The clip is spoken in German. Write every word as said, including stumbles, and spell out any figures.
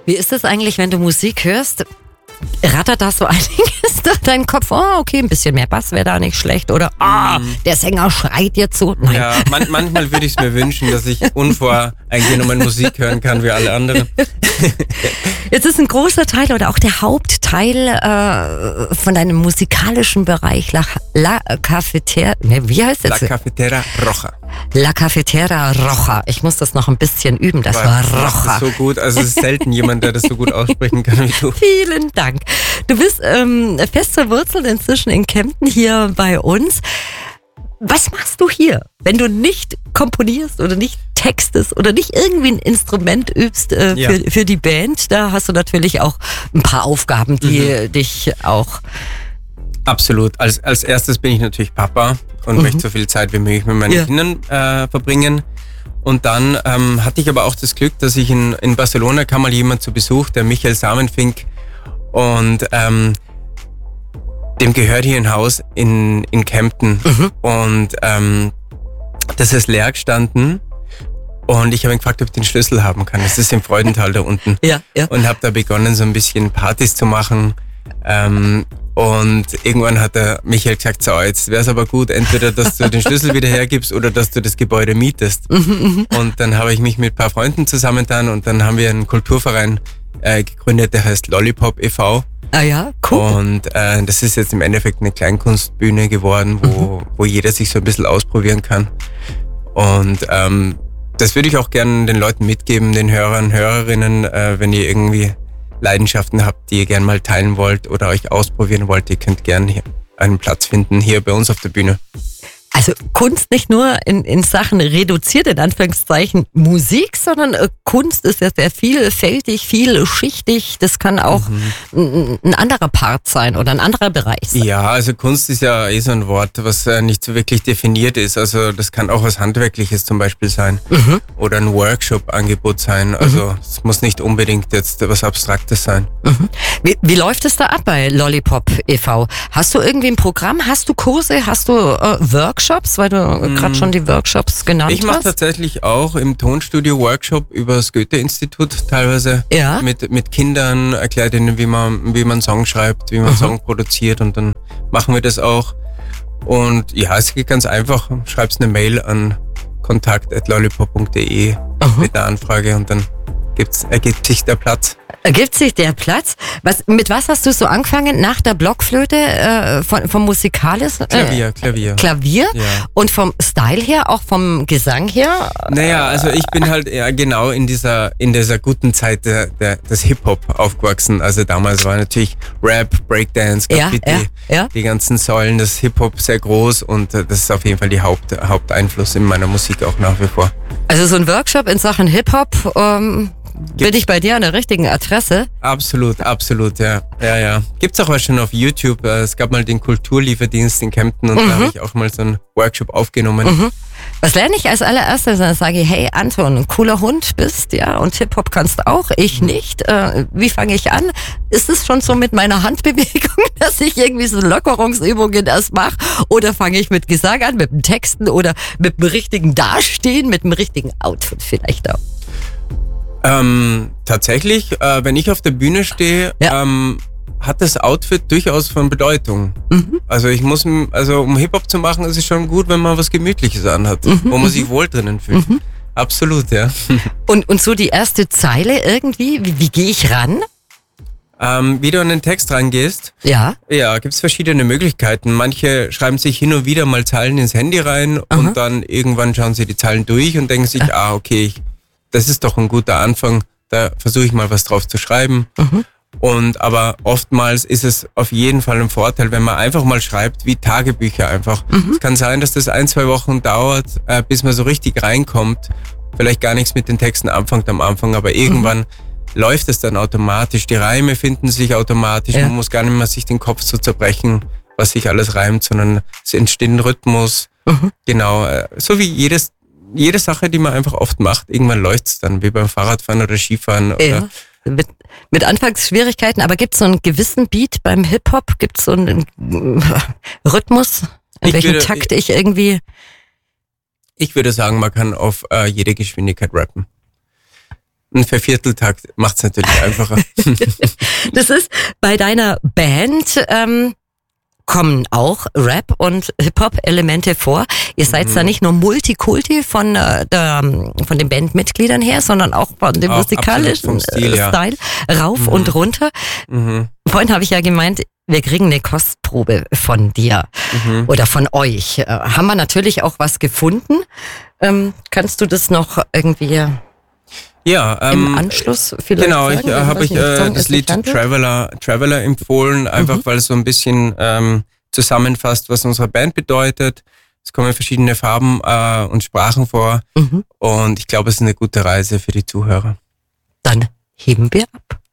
Wie ist das eigentlich, wenn du Musik hörst? Rattert da so einiges durch deinen Kopf? Oh, okay, ein bisschen mehr Bass wäre da nicht schlecht. Oder, ah, oh, der Sänger schreit jetzt so. Nein. Ja, man, manchmal würde ich es mir wünschen, dass ich unvoreingenommen Musik hören kann wie alle anderen. Jetzt ist ein großer Teil oder auch der Hauptteil äh, von deinem musikalischen Bereich La, La Cafetera, ne, wie heißt das? La Cafetera Roja. La Cafetera Roja. Ich muss das noch ein bisschen üben, das war, war Roja. So gut, also es ist selten jemand, der das so gut aussprechen kann wie du. Vielen Dank. Du bist ähm, fest verwurzelt inzwischen in Kempten hier bei uns. Was machst du hier, wenn du nicht komponierst oder nicht textest oder nicht irgendwie ein Instrument übst äh, ja. für, für die Band? Da hast du natürlich auch ein paar Aufgaben, die mhm. dich auch... Absolut. Als, als erstes bin ich natürlich Papa und mhm. möchte so viel Zeit wie möglich mit meinen ja. Kindern äh, verbringen. Und dann ähm, hatte ich aber auch das Glück, dass ich in, in Barcelona kam mal jemand zu Besuch, der Michael Samenfink, und ähm, dem gehört hier ein Haus in, in Kempten. Mhm. Und ähm, das ist leer gestanden. Und ich habe ihn gefragt, ob ich den Schlüssel haben kann. Das ist im Freudental da unten. Ja, ja. Und habe da begonnen, so ein bisschen Partys zu machen. Ähm, und irgendwann hat der Michael gesagt, so, jetzt wäre es aber gut, entweder, dass du den Schlüssel wieder hergibst oder dass du das Gebäude mietest. Mhm, und dann habe ich mich mit ein paar Freunden zusammengetan und dann haben wir einen Kulturverein äh, gegründet, der heißt Lollipop e V. Ah ja, cool. Und äh, das ist jetzt im Endeffekt eine Kleinkunstbühne geworden, wo, mhm. wo jeder sich so ein bisschen ausprobieren kann. Und ähm, das würde ich auch gerne den Leuten mitgeben, den Hörern, Hörerinnen, äh, wenn ihr irgendwie Leidenschaften habt, die ihr gerne mal teilen wollt oder euch ausprobieren wollt, ihr könnt gerne hier einen Platz finden, hier bei uns auf der Bühne. Also Kunst nicht nur in, in Sachen reduziert, in Anführungszeichen, Musik, sondern äh, Kunst ist ja sehr vielfältig, vielschichtig. Das kann auch mhm. ein, ein anderer Part sein oder ein anderer Bereich sein. Ja, also Kunst ist ja eh so ein Wort, was äh, nicht so wirklich definiert ist. Also das kann auch was Handwerkliches zum Beispiel sein mhm. oder ein Workshop-Angebot sein. Also es mhm. muss nicht unbedingt jetzt was Abstraktes sein. Mhm. Wie, wie läuft es da ab bei Lollipop e V? Hast du irgendwie ein Programm? Hast du Kurse? Hast du äh, Workshops? Weil du mm. gerade schon die Workshops genannt hast. Ich mache tatsächlich auch im Tonstudio Workshop über das Goethe-Institut teilweise ja. mit mit Kindern, erklärt ihnen, wie man wie man Song schreibt, wie man mhm. Song produziert, und dann machen wir das auch. Und ja, es geht ganz einfach. Schreibst eine Mail an kontakt at lollipop punkt de mhm. mit einer Anfrage und dann gibt's, ergibt sich der Platz. Ergibt sich der Platz? Was, mit was hast du so angefangen? Nach der Blockflöte, äh, von, vom Musikales? Äh, Klavier, Klavier. Klavier? Ja. Und vom Style her, auch vom Gesang her? Naja, also ich bin halt ja genau in dieser in dieser guten Zeit der, der, des Hip-Hop aufgewachsen. Also damals war natürlich Rap, Breakdance, Graffiti, ja, ja, ja. die ganzen Säulen des Hip-Hop sehr groß, und das ist auf jeden Fall die Haupt, Haupteinfluss in meiner Musik auch nach wie vor. Also so ein Workshop in Sachen Hip-Hop, ähm, bin ich bei dir an der richtigen Adresse? Absolut, absolut, ja. ja, ja. Gibt's auch was schon auf YouTube. Es gab mal den Kulturlieferdienst in Kempten und mhm. da habe ich auch mal so einen Workshop aufgenommen. Mhm. Was lerne ich als allererstes? Dann sage ich, hey Anton, ein cooler Hund bist, ja, und Hip-Hop kannst auch, ich nicht. Äh, wie fange ich an? Ist es schon so mit meiner Handbewegung, dass ich irgendwie so Lockerungsübungen erst mache? Oder fange ich mit Gesang an, mit dem Texten oder mit dem richtigen Dastehen, mit dem richtigen Outfit vielleicht auch? Ähm, tatsächlich, äh, wenn ich auf der Bühne stehe, ja. ähm, hat das Outfit durchaus von Bedeutung. Mhm. Also ich muss, also um Hip-Hop zu machen, ist es schon gut, wenn man was Gemütliches anhat, mhm. wo man sich wohl drinnen fühlt. Mhm. Absolut, ja. Und, und so die erste Zeile irgendwie, wie, wie gehe ich ran? Ähm, wie du an den Text rangehst? Ja. Ja, gibt's verschiedene Möglichkeiten. Manche schreiben sich hin und wieder mal Zeilen ins Handy rein Aha. und dann irgendwann schauen sie die Zeilen durch und denken sich, äh. ah, okay, ich das ist doch ein guter Anfang, da versuche ich mal was drauf zu schreiben. Mhm. Und aber oftmals ist es auf jeden Fall ein Vorteil, wenn man einfach mal schreibt, wie Tagebücher einfach. Mhm. Es kann sein, dass das ein, zwei Wochen dauert, äh, bis man so richtig reinkommt, vielleicht gar nichts mit den Texten anfängt am Anfang, aber irgendwann mhm. läuft es dann automatisch, die Reime finden sich automatisch, ja. man muss gar nicht mehr sich den Kopf so zerbrechen, was sich alles reimt, sondern es entsteht ein Rhythmus. Mhm. Genau, äh, so wie jedes Jede Sache, die man einfach oft macht, irgendwann läuft's dann, wie beim Fahrradfahren oder Skifahren. Oder ja, mit, mit Anfangsschwierigkeiten, aber gibt's so einen gewissen Beat beim Hip-Hop? Gibt's so einen Rhythmus, in ich welchem würde, Takt ich irgendwie... Ich würde sagen, man kann auf äh, jede Geschwindigkeit rappen. Ein Vervierteltakt macht es natürlich einfacher. Das ist bei deiner Band, ähm, kommen auch Rap und Hip-Hop-Elemente vor. Ihr seid mhm. da nicht nur Multikulti von, äh, der, von den Bandmitgliedern her, sondern auch von dem auch musikalischen Stil, äh, Style ja. rauf mhm. und runter. Mhm. Vorhin habe ich ja gemeint, wir kriegen eine Kostprobe von dir mhm. oder von euch. Äh, haben wir natürlich auch was gefunden. Ähm, kannst du das noch irgendwie... Ja, ähm, im Anschluss vielleicht genau, sagen, ich äh, habe ich äh, das Lied Traveler, Traveler empfohlen, einfach mhm. weil es so ein bisschen ähm, zusammenfasst, was unsere Band bedeutet. Es kommen verschiedene Farben äh, und Sprachen vor mhm. und ich glaube, es ist eine gute Reise für die Zuhörer. Dann heben wir ab.